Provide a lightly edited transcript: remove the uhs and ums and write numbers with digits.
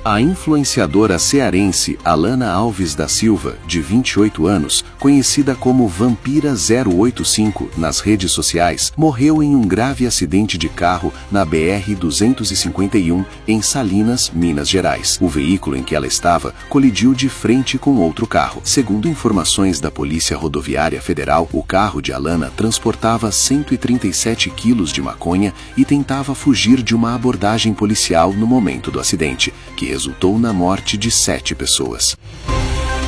A influenciadora cearense Alana Alves da Silva, de 28 anos, conhecida como Vampira 085 nas redes sociais, morreu em um grave acidente de carro na BR-251 em Salinas, Minas Gerais. O veículo em que ela estava colidiu de frente com outro carro. Segundo informações da Polícia Rodoviária Federal, o carro de Alana transportava 137 quilos de maconha e tentava fugir de uma abordagem policial no momento do acidente, que resultou na morte de 7 pessoas.